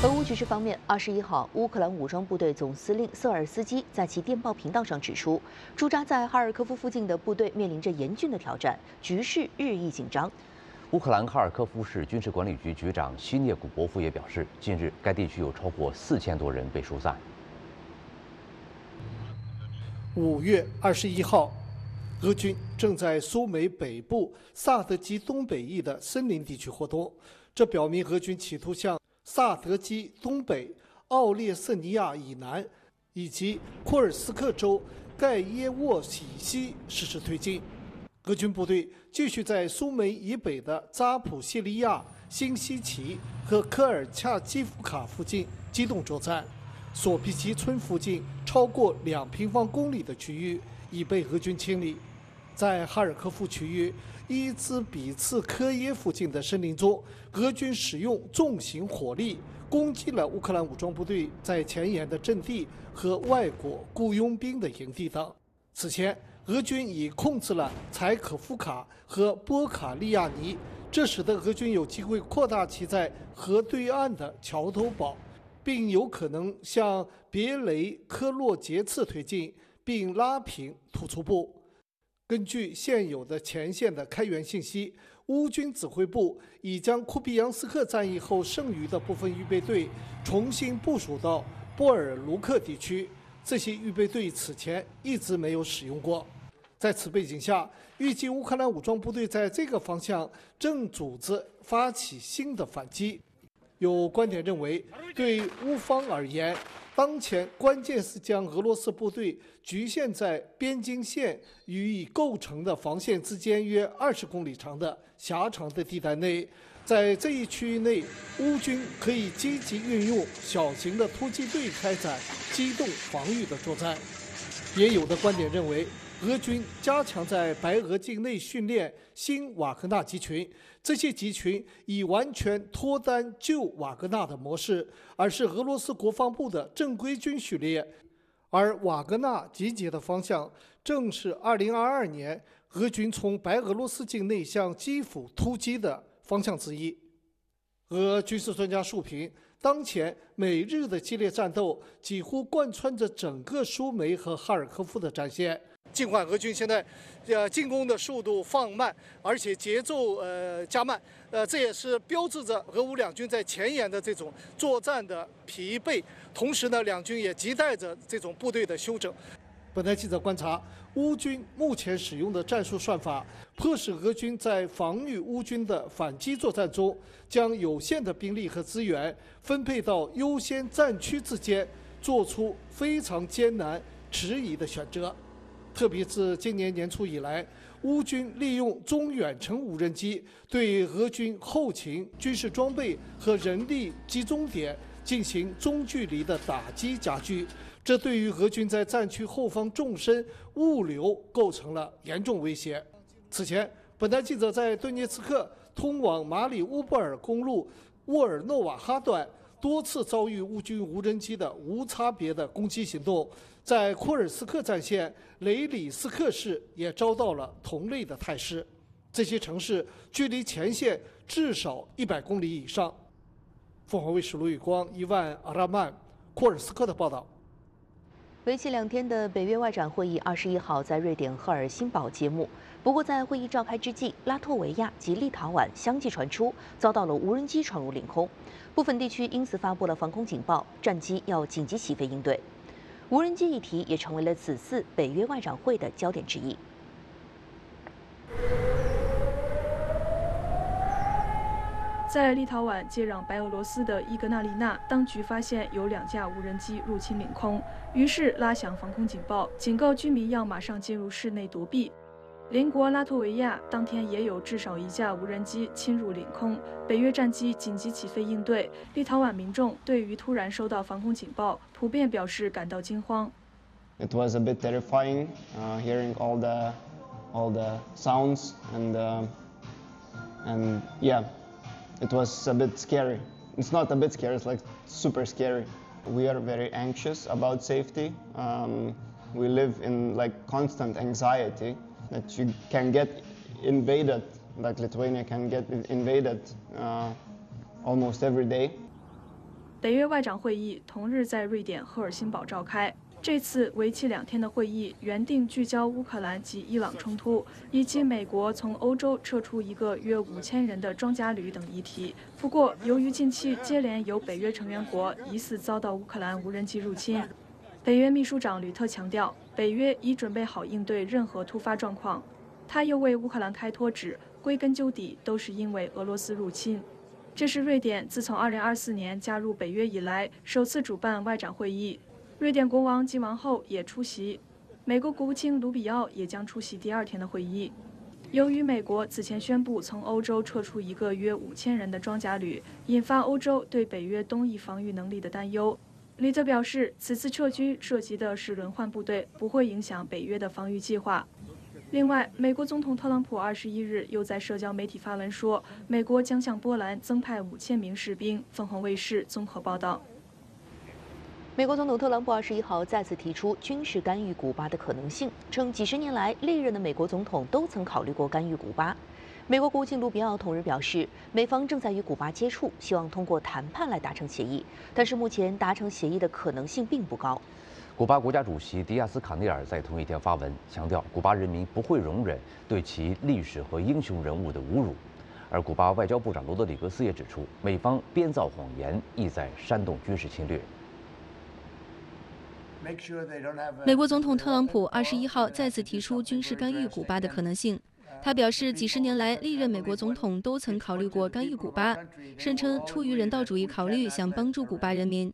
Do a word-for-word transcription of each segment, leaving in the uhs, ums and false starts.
俄乌局势方面，二十一号，乌克兰武装部队总司令瑟尔斯基在其电报频道上指出，驻扎在哈尔科夫附近的部队面临着严峻的挑战，局势日益紧张。 乌克兰哈尔科夫市军事管理局局长西涅古波夫也表示，近日该地区有超过四千多人被疏散。 五月二十一号，俄军正在苏梅北部萨德基东北翼的森林地区活动，这表明俄军企图向萨德基东北、奥列瑟尼亚以南以及库尔斯克州盖耶沃以西实施推进。俄军部队继续在苏梅以北的扎普谢利亚、新西奇和科尔恰基夫卡附近机动作战。索皮奇村附近超过两平方公里的区域已被俄军清理。在哈尔科夫区域伊兹比茨科耶附近的森林中，俄军使用重型火力攻击了乌克兰武装部队在前沿的阵地和外国雇佣兵的营地等。此前，俄军已控制了柴可夫卡和波卡利亚尼，这使得俄军有机会扩大其在河对岸的桥头堡，并有可能向别雷科洛杰茨推进，并拉平突出部。根据现有的前线的开源信息，乌军指挥部已将库皮扬斯克战役后剩余的部分预备队重新部署到波尔卢克地区，这些预备队此前一直没有使用过。在此背景下，预计乌克兰武装部队在这个方向正组织发起新的反击。有观点认为，对乌方而言，当前关键是将俄罗斯部队局限在边境线与已构成的防线之间约二十公里长的狭长的地带内。在这一区域内，乌军可以积极运用小型的突击队开展机动防御的作战。也有的观点认为，俄军加强在白俄境内训练新瓦格纳集群，这些集群已完全脱单旧瓦格纳的模式，而是俄罗斯国防部的正规军序列。而瓦格纳集结的方向正是二零二二年俄军从白俄罗斯境内向基辅突击的方向之一。俄军事专家述评，当前每日的激烈战斗几乎贯穿着整个苏梅和哈尔科夫的战线。尽管俄军现在，呃，进攻的速度放慢，而且节奏呃加慢，呃，这也是标志着俄乌两军在前沿的这种作战的疲惫。同时呢，两军也亟待着这种部队的休整。本台记者观察，乌军目前使用的战术算法，迫使俄军在防御乌军的反击作战中，将有限的兵力和资源分配到优先战区之间，做出非常艰难、迟疑的选择。特别自今年年初以来，乌军利用中远程无人机对俄军后勤、军事装备和人力集中点进行中距离的打击加剧，这对于俄军在战区后方纵深物流构成了严重威胁。此前，本台记者在顿涅茨克通往马里乌波尔公路沃尔诺瓦哈段多次遭遇乌军无人机的无差别的攻击行动。在库尔斯克战线，雷里斯克市也遭到了同类的态势。这些城市距离前线至少一百公里以上。凤凰卫视卢宇光、伊万阿拉曼，库尔斯克的报道。 为期两天的北约外长会议二十一号在瑞典赫尔辛堡揭幕。不过，在会议召开之际，拉脱维亚及立陶宛相继传出遭到了无人机闯入领空，部分地区因此发布了防空警报，战机要紧急起飞应对。无人机议题也成为了此次北约外长会的焦点之一。 在立陶宛接壤白俄罗斯的伊格纳利纳，当局发现有两架无人机入侵领空，于是拉响防空警报，警告居民要马上进入室内躲避。邻国拉脱维亚当天也有至少一架无人机侵入领空，北约战机紧急起飞应对。立陶宛民众对于突然收到防空警报，普遍表示感到惊慌。 It was a bit terrifying, uh, hearing all the all the sounds and uh, and yeah, it was a bit scary. It's not a bit scary; it's like super scary. We are very anxious about safety. Um, we live in like constant anxiety that you can get invaded, like Lithuania can get invaded uh, almost every day. 北约外长会议同日在瑞典赫尔辛堡召开。这次为期两天的会议原定聚焦乌克兰及伊朗冲突，以及美国从欧洲撤出一个约五千人的装甲旅等议题。不过，由于近期接连有北约成员国疑似遭到乌克兰无人机入侵，北约秘书长吕特强调，北约已准备好应对任何突发状况。他又为乌克兰开脱指，归根究底都是因为俄罗斯入侵。这是瑞典自从二零二四年加入北约以来首次主办外长会议。瑞典国王及王后也出席，美国国务卿卢比奥也将出席第二天的会议。由于美国此前宣布从欧洲撤出一个约五千人的装甲旅，引发欧洲对北约东翼防御能力的担忧。吕特表示，此次撤军涉及的是轮换部队，不会影响北约的防御计划。另外，美国总统特朗普二十一日又在社交媒体发文说，美国将向波兰增派五千名士兵。凤凰卫视综合报道。 美国总统特朗普二十一号再次提出军事干预古巴的可能性，称几十年来历任的美国总统都曾考虑过干预古巴。美国国务卿卢比奥同日表示，美方正在与古巴接触，希望通过谈判来达成协议，但是目前达成协议的可能性并不高。 古巴国家主席迪亚斯卡内尔在同一天发文，强调古巴人民不会容忍对其历史和英雄人物的侮辱。而古巴外交部长罗德里格斯也指出，美方编造谎言，意在煽动军事侵略。 美国总统特朗普二十一号再次提出军事干预古巴的可能性。他表示，几十年来历任美国总统都曾考虑过干预古巴，声称出于人道主义考虑，想帮助古巴人民。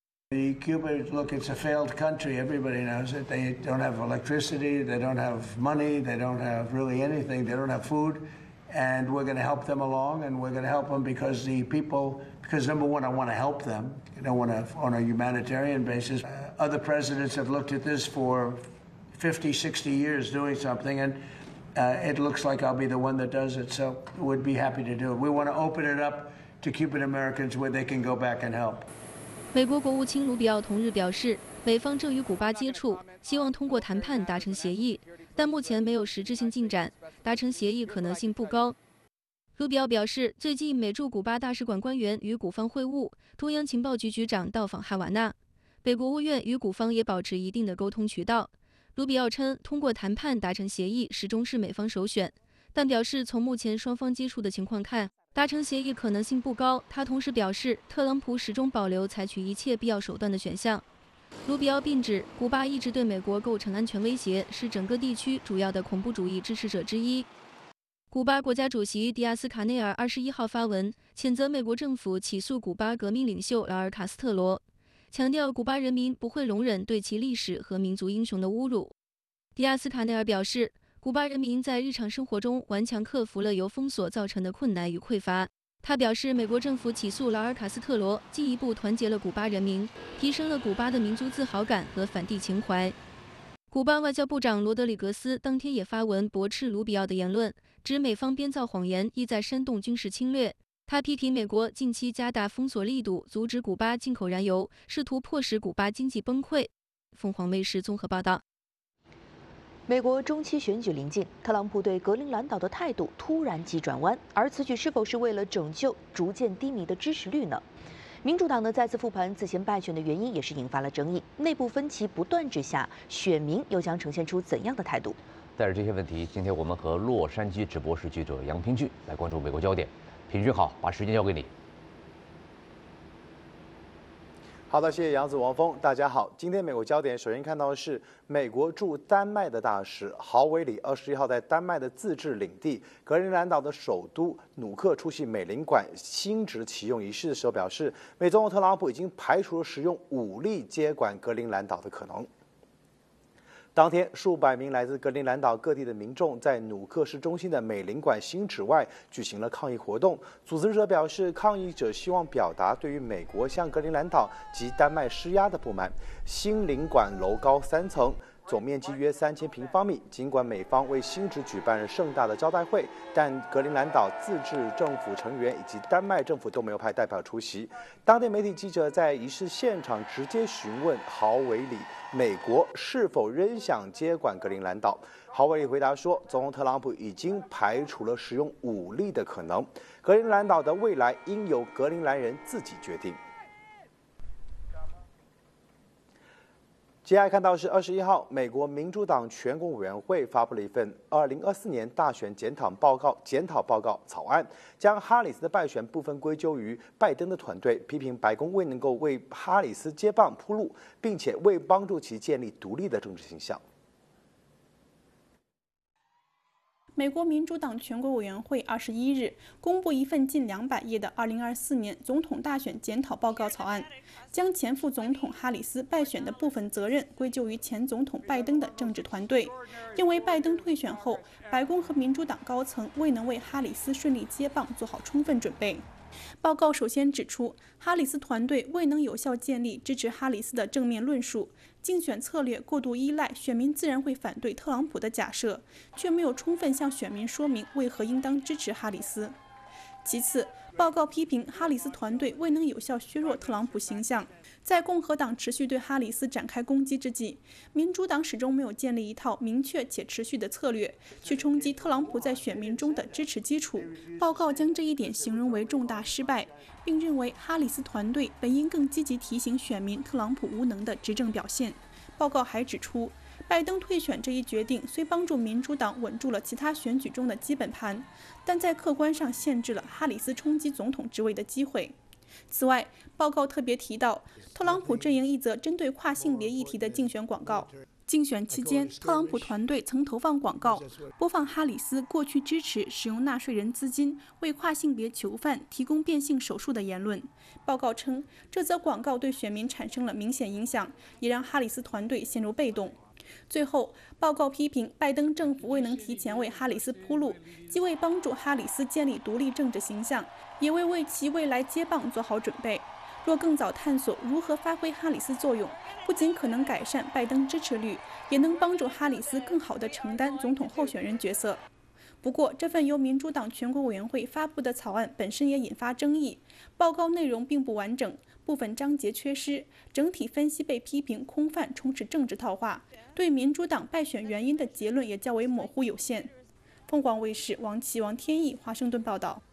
Cuba, look, it's a failed country. Everybody knows it. They don't have electricity. They don't have money. They don't have really anything. They don't have food. And we're going to help them along, and we're going to help them because the people, because number one, I want to help them. I don't want to, on a humanitarian basis. Uh, other presidents have looked at this for fifty, sixty years doing something, and uh, it looks like I'll be the one that does it, so we'd be happy to do it. We want to open it up to Cuban Americans where they can go back and help. 美国国务卿卢比奥同日表示，美方正与古巴接触，希望通过谈判达成协议，但目前没有实质性进展，达成协议可能性不高。卢比奥表示，最近美驻古巴大使馆官员与古方会晤，中央情报局局长到访哈瓦那，北国务院与古方也保持一定的沟通渠道。卢比奥称，通过谈判达成协议始终是美方首选，但表示从目前双方接触的情况看，达成协议可能性不高。他同时表示，特朗普始终保留采取一切必要手段的选项。卢比奥并指，古巴一直对美国构成安全威胁，是整个地区主要的恐怖主义支持者之一。古巴国家主席迪亚斯卡内尔二十一号发文，谴责美国政府起诉古巴革命领袖劳尔·卡斯特罗，强调古巴人民不会容忍对其历史和民族英雄的侮辱。迪亚斯卡内尔表示，古巴人民在日常生活中顽强克服了由封锁造成的困难与匮乏。他表示，美国政府起诉劳尔·卡斯特罗，进一步团结了古巴人民，提升了古巴的民族自豪感和反帝情怀。古巴外交部长罗德里格斯当天也发文驳斥卢比奥的言论，指美方编造谎言，意在煽动军事侵略。他批评美国近期加大封锁力度，阻止古巴进口燃油，试图迫使古巴经济崩溃。凤凰卫视综合报道。 美国中期选举临近，特朗普对格陵兰岛的态度突然急转弯，而此举是否是为了拯救逐渐低迷的支持率呢？民主党呢再次复盘此前败选的原因，也是引发了争议。内部分歧不断之下，选民又将呈现出怎样的态度？ 带着这些问题，今天我们和洛杉矶直播室记者杨平俊来关注美国焦点。平俊好，把时间交给你。 好的，谢谢杨子、王峰，大家好。今天美国焦点首先看到的是美国驻丹麦的大使郝伟礼，二十一号在丹麦的自治领地格陵兰岛的首都努克出席美领馆新职启用仪式的时候表示，美总统特朗普已经排除了使用武力接管格陵兰岛的可能。当天，数百名来自格陵兰岛各地的民众在努克市中心的美领馆新址外举行了抗议活动。组织者表示，抗议者希望表达对于美国向格陵兰岛及丹麦施压的不满。新领馆楼高三层，总面积约三千平方米。尽管美方为新址举办了盛大的招待会，但格陵兰岛自治政府成员以及丹麦政府都没有派代表出席。当地媒体记者在仪式现场直接询问郝伟礼，美国是否仍想接管格陵兰岛？郝伟礼回答说，总统特朗普已经排除了使用武力的可能，格陵兰岛的未来应由格陵兰人自己决定。 接下来看到是二十一号，美国民主党全国委员会发布了一份二零二四年大选检讨报告检讨报告草案，将哈里斯的败选部分归咎于拜登的团队，批评白宫未能够为哈里斯接棒铺路，并且未帮助其建立独立的政治形象。 美国民主党全国委员会二十一日公布一份近两百页的二零二四年总统大选检讨报告草案，将前副总统哈里斯败选的部分责任归咎于前总统拜登的政治团队，认为拜登退选后，白宫和民主党高层未能为哈里斯顺利接棒做好充分准备。报告首先指出，哈里斯团队未能有效建立支持哈里斯的正面论述，竞选策略过度依赖选民自然会反对特朗普的假设，却没有充分向选民说明为何应当支持哈里斯。其次，报告批评哈里斯团队未能有效削弱特朗普形象。在共和党持续对哈里斯展开攻击之际，民主党始终没有建立一套明确且持续的策略，去冲击特朗普在选民中的支持基础。报告将这一点形容为重大失败，并认为哈里斯团队本应更积极提醒选民特朗普无能的执政表现。报告还指出，拜登退选这一决定虽帮助民主党稳住了其他选举中的基本盘，但在客观上限制了哈里斯冲击总统职位的机会。此外，报告特别提到，特朗普阵营一则针对跨性别议题的竞选广告。竞选期间，特朗普团队曾投放广告，播放哈里斯过去支持使用纳税人资金为跨性别囚犯提供变性手术的言论。报告称，这则广告对选民产生了明显影响，也让哈里斯团队陷入被动。最后，报告批评拜登政府未能提前为哈里斯铺路，既未帮助哈里斯建立独立政治形象，也未为其未来接棒做好准备。若更早探索如何发挥哈里斯作用，不仅可能改善拜登支持率，也能帮助哈里斯更好地承担总统候选人角色。不过，这份由民主党全国委员会发布的草案本身也引发争议，报告内容并不完整，部分章节缺失，整体分析被批评空泛，充斥政治套话，对民主党败选原因的结论也较为模糊有限。凤凰卫视王琦、王天意华盛顿报道。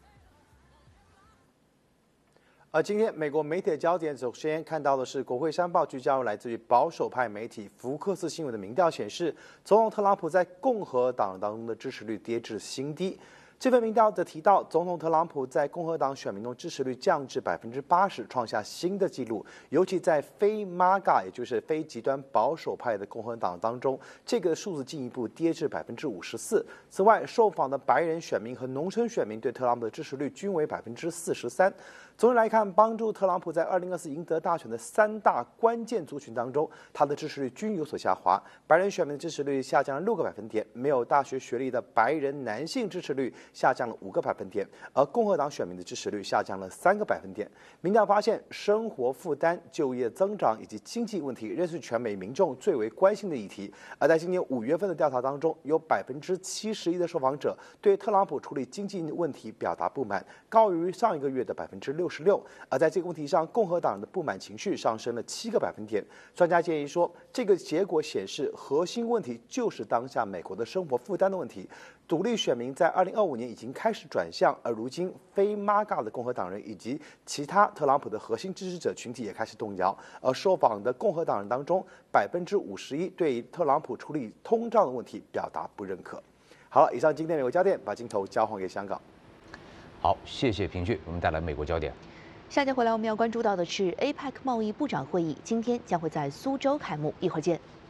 而今天，美国媒体的焦点首先看到的是国会山报聚焦来自于保守派媒体福克斯新闻的民调显示，总统特朗普在共和党当中的支持率跌至新低。这份民调则提到，总统特朗普在共和党选民中支持率降至百分之八十，创下新的纪录。尤其在非 M A G A， 也就是非极端保守派的共和党当中，这个数字进一步跌至百分之五十四。此外，受访的白人选民和农村选民对特朗普的支持率均为百分之四十三。总体来看，帮助特朗普在二零二四赢得大选的三大关键族群当中，他的支持率均有所下滑。白人选民的支持率下降了六个百分点，没有大学学历的白人男性支持率下降了五个百分点，而共和党选民的支持率下降了三个百分点。民调发现，生活负担、就业增长以及经济问题仍是全美民众最为关心的议题。而在今年五月份的调查当中，有百分之七十一的受访者对特朗普处理经济问题表达不满，高于上一个月的百分之六十六。而在这个问题上，共和党人的不满情绪上升了七个百分点。专家建议说，这个结果显示，核心问题就是当下美国的生活负担的问题。独立选民在二零二五年已经开始转向，而如今非 M A G A 的共和党人以及其他特朗普的核心支持者群体也开始动摇。而受访的共和党人当中，百分之五十一对特朗普处理通胀的问题表达不认可。好了，以上今天美国焦点，把镜头交还给香港。 好，谢谢平旭，我们带来美国焦点。 下节回来我们要关注到的是 A P E C 贸易部长会议，今天将会在苏州开幕，一会儿见。